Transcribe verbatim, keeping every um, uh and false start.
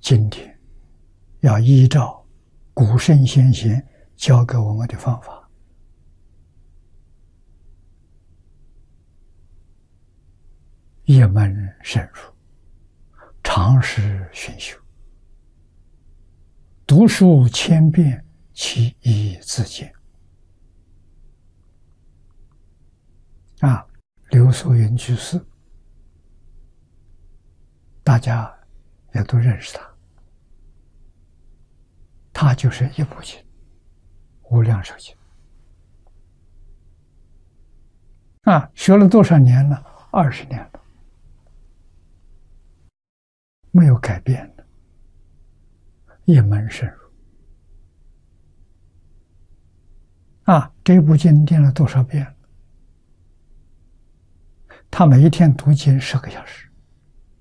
经典要依照古圣先贤教给我们的方法，一门深入，常识熏修，读书千遍，其义自见。啊，刘素云居士，大家也都认识他，他就是一部经《无量寿经》啊，学了多少年了？二十年了，没有改变的，一门深入啊！这部经念了多少遍了？他每一天读经十个小时。